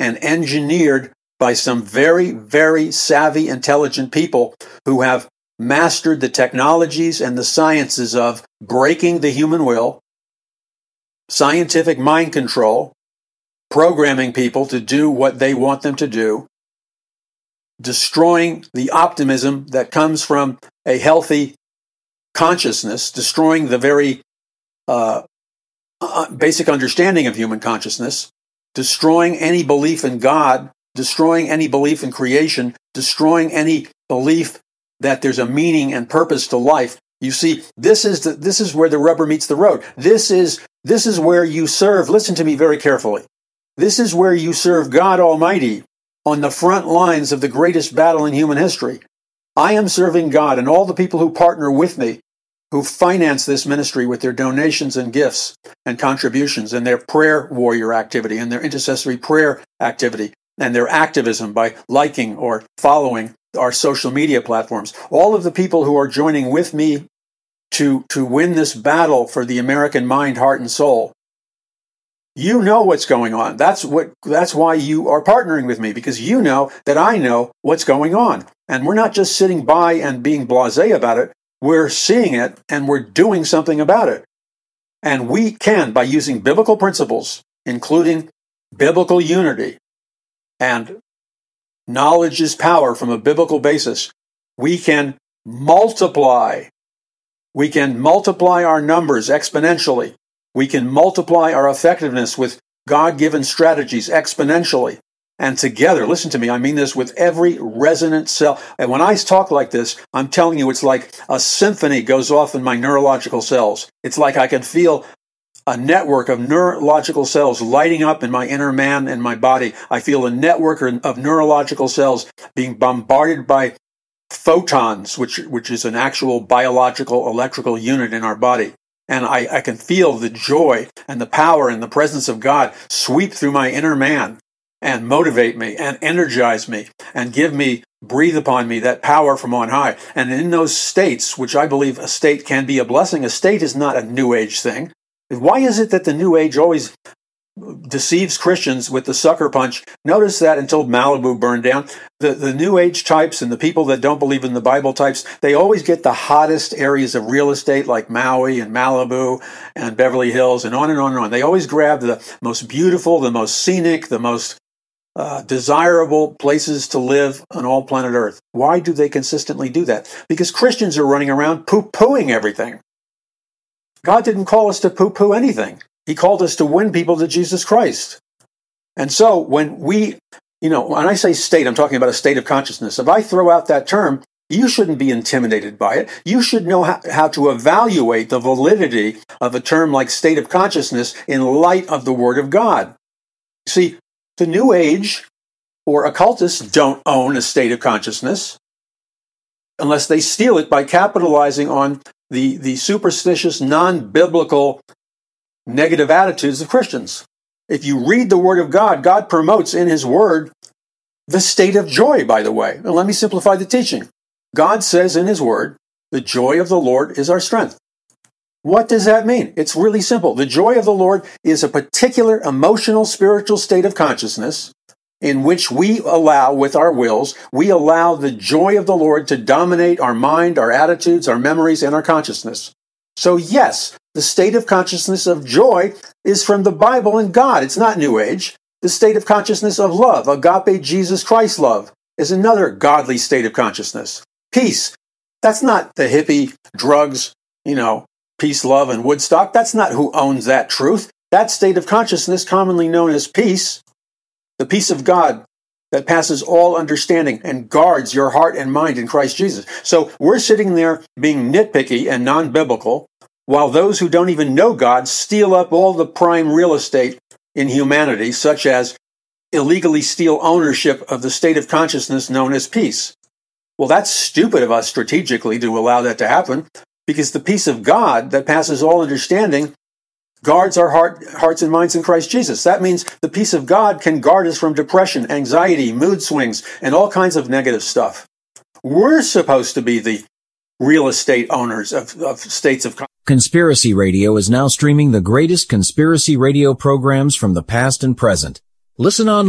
and engineered by some very, very savvy, intelligent people who have mastered the technologies and the sciences of breaking the human will, scientific mind control, programming people to do what they want them to do, destroying the optimism that comes from a healthy consciousness, destroying the very basic understanding of human consciousness, destroying any belief in God, destroying any belief in creation, destroying any belief that there's a meaning and purpose to life. You see, this is where the rubber meets the road. This is where you serve. Listen to me very carefully. This is where you serve God Almighty on the front lines of the greatest battle in human history. I am serving God, and all the people who partner with me, who finance this ministry with their donations and gifts and contributions and their prayer warrior activity and their intercessory prayer activity and their activism by liking or following our social media platforms. All of the people who are joining with me to win this battle for the American mind, heart, and soul. You know what's going on. That's why you are partnering with me, because you know that I know what's going on. And we're not just sitting by and being blasé about it. We're seeing it and we're doing something about it. And we can, by using biblical principles, including biblical unity and knowledge is power from a biblical basis, we can multiply. We can multiply our numbers exponentially. We can multiply our effectiveness with God-given strategies exponentially. And together, listen to me, I mean this with every resonant cell. And when I talk like this, I'm telling you, it's like a symphony goes off in my neurological cells. It's like I can feel a network of neurological cells lighting up in my inner man and my body. I feel a network of neurological cells being bombarded by photons, which is an actual biological electrical unit in our body. And I can feel the joy and the power and the presence of God sweep through my inner man and motivate me and energize me and breathe upon me that power from on high. And in those states, which I believe a state can be a blessing, a state is not a New Age thing. Why is it that the New Age always deceives Christians with the sucker punch? Notice that until Malibu burned down, the New Age types and the people that don't believe in the Bible types, they always get the hottest areas of real estate like Maui and Malibu and Beverly Hills and on and on and on. They always grab the most beautiful, the most scenic, the most desirable places to live on all planet Earth. Why do they consistently do that? Because Christians are running around poo-pooing everything. God didn't call us to poo-poo anything. He called us to win people to Jesus Christ. And so when when I say state, I'm talking about a state of consciousness. If I throw out that term, you shouldn't be intimidated by it. You should know how to evaluate the validity of a term like state of consciousness in light of the Word of God. See, the New Age or occultists don't own a state of consciousness unless they steal it by capitalizing on the superstitious, non-biblical, negative attitudes of Christians. If you read the Word of God, God promotes in His Word the state of joy, by the way. Now, let me simplify the teaching. God says in His Word, the joy of the Lord is our strength. What does that mean? It's really simple. The joy of the Lord is a particular emotional, spiritual state of consciousness in which we allow, with our wills, we allow the joy of the Lord to dominate our mind, our attitudes, our memories, and our consciousness. So yes, the state of consciousness of joy is from the Bible and God. It's not New Age. The state of consciousness of love, agape Jesus Christ love, is another godly state of consciousness. Peace. That's not the hippie, drugs, peace, love, and Woodstock. That's not who owns that truth. That state of consciousness, commonly known as peace, the peace of God that passes all understanding and guards your heart and mind in Christ Jesus. So we're sitting there being nitpicky and non-biblical, while those who don't even know God steal up all the prime real estate in humanity, such as illegally steal ownership of the state of consciousness known as peace. Well, that's stupid of us strategically to allow that to happen, because the peace of God that passes all understanding guards our hearts and minds in Christ Jesus. That means the peace of God can guard us from depression, anxiety, mood swings, and all kinds of negative stuff. We're supposed to be the real estate owners of states of consciousness. Conspiracy Radio is now streaming the greatest conspiracy radio programs from the past and present. Listen on